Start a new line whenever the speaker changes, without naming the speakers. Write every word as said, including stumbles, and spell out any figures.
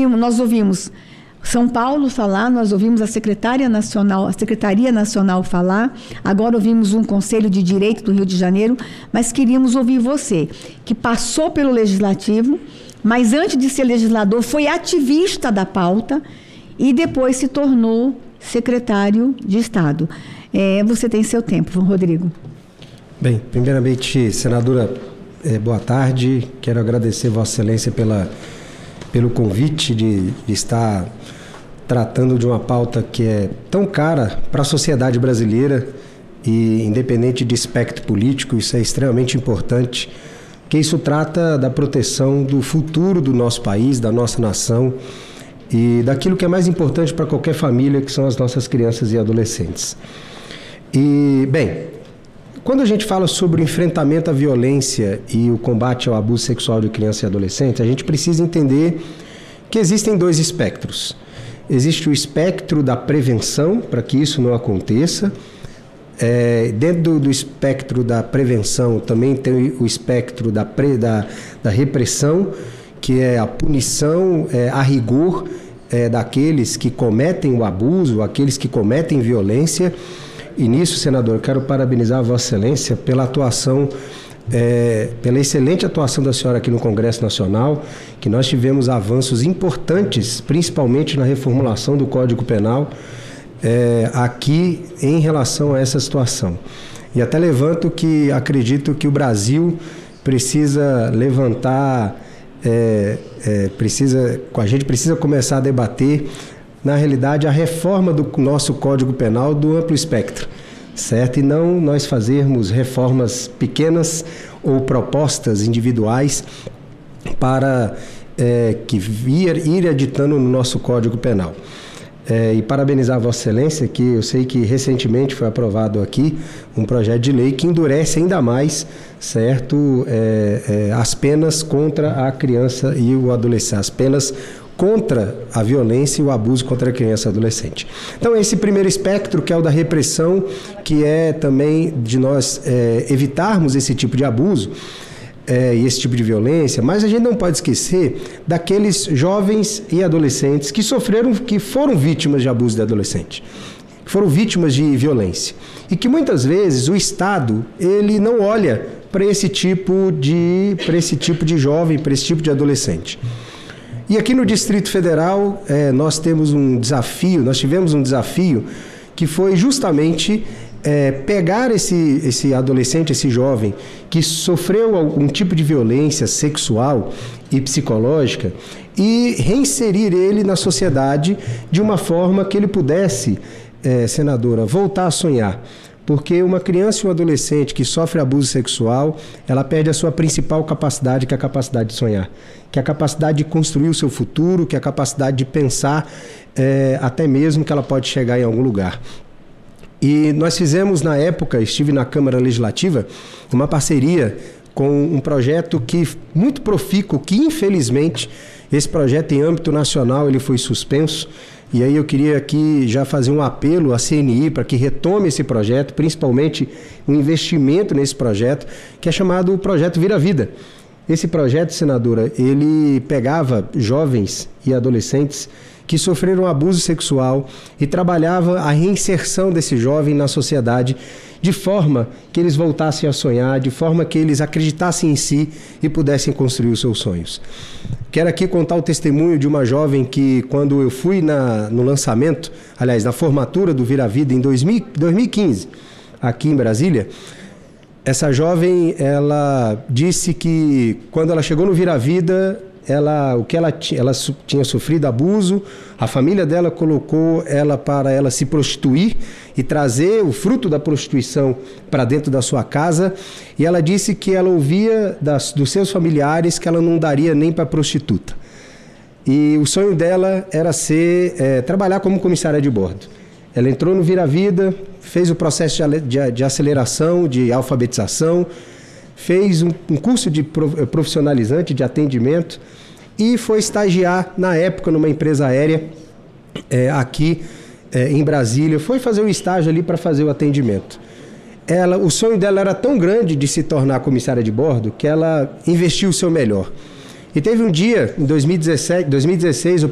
ouvimos, nós ouvimos São Paulo falar, nós ouvimos a Secretária Nacional, a Secretaria Nacional falar, agora ouvimos um Conselho de Direito do Rio de Janeiro, mas queríamos ouvir você, que passou pelo Legislativo, mas antes de ser legislador foi ativista da pauta e depois se tornou secretário de Estado. É, você tem seu tempo, João Rodrigo.
Bem, primeiramente, senadora, é, boa tarde. Quero agradecer Vossa Excelência pela, pelo convite de, de estar tratando de uma pauta que é tão cara para a sociedade brasileira e independente de espectro político, isso é extremamente importante, que isso trata da proteção do futuro do nosso país, da nossa nação e daquilo que é mais importante para qualquer família, que são as nossas crianças e adolescentes. E, bem, quando a gente fala sobre o enfrentamento à violência e o combate ao abuso sexual de criança e adolescente, a gente precisa entender que existem dois espectros. Existe o espectro da prevenção, para que isso não aconteça. É, dentro do, do espectro da prevenção também tem o espectro da, pre, da, da repressão, que é a punição é, a rigor é, daqueles que cometem o abuso, aqueles que cometem violência. E nisso, senador, eu quero parabenizar a Vossa Excelência pela atuação, é, pela excelente atuação da senhora aqui no Congresso Nacional, que nós tivemos avanços importantes, principalmente na reformulação do Código Penal, é, aqui em relação a essa situação. E até levanto que acredito que o Brasil precisa levantar, é, é, precisa, a gente precisa começar a debater, na realidade, a reforma do nosso Código Penal do amplo espectro, certo? E não nós fazermos reformas pequenas ou propostas individuais para é, que vir, ir editando no nosso Código Penal. É, e parabenizar a Vossa Excelência, que eu sei que recentemente foi aprovado aqui um projeto de lei que endurece ainda mais, certo, é, é, as penas contra a criança e o adolescente, as penas contra a violência e o abuso contra a criança e adolescente. Então, esse primeiro espectro, que é o da repressão, que é também de nós é, evitarmos esse tipo de abuso, É, e esse tipo de violência, mas a gente não pode esquecer daqueles jovens e adolescentes que sofreram, que foram vítimas de abuso de adolescente, que foram vítimas de violência, e que muitas vezes o Estado, ele não olha para esse tipo de, para esse tipo de jovem, para esse tipo de adolescente. E aqui no Distrito Federal, é, nós temos um desafio, nós tivemos um desafio que foi justamente É, pegar esse, esse adolescente, esse jovem que sofreu algum tipo de violência sexual e psicológica e reinserir ele na sociedade de uma forma que ele pudesse, é, senadora, voltar a sonhar. Porque uma criança e um adolescente que sofre abuso sexual, ela perde a sua principal capacidade, que é a capacidade de sonhar, que é a capacidade de construir o seu futuro, que é a capacidade de pensar é, até mesmo que ela pode chegar em algum lugar. E nós fizemos, na época, estive na Câmara Legislativa, uma parceria com um projeto que muito profícuo, que infelizmente esse projeto em âmbito nacional ele foi suspenso. E aí eu queria aqui já fazer um apelo à C N I para que retome esse projeto, principalmente um investimento nesse projeto, que é chamado o Projeto Vira Vida. Esse projeto, senadora, ele pegava jovens e adolescentes que sofreram abuso sexual e trabalhava a reinserção desse jovem na sociedade de forma que eles voltassem a sonhar, de forma que eles acreditassem em si e pudessem construir os seus sonhos. Quero aqui contar o testemunho de uma jovem que, quando eu fui na, no lançamento, aliás, na formatura do Vira Vida em dois mil, dois mil e quinze, aqui em Brasília, essa jovem, ela disse que quando ela chegou no Vira Vida, ela, o que ela, ela tinha sofrido abuso, a família dela colocou ela para ela se prostituir e trazer o fruto da prostituição para dentro da sua casa, e ela disse que ela ouvia das, dos seus familiares que ela não daria nem para prostituta. E o sonho dela era ser, é, trabalhar como comissária de bordo. Ela entrou no Vira Vida, fez o processo de, de, de aceleração, de alfabetização, fez um, um curso de profissionalizante de atendimento e foi estagiar, na época, numa empresa aérea é, aqui é, em Brasília. Foi fazer o estágio ali para fazer o atendimento. Ela, o sonho dela era tão grande de se tornar comissária de bordo que ela investiu o seu melhor. E teve um dia, em dois mil e dezessete, dois mil e dezesseis,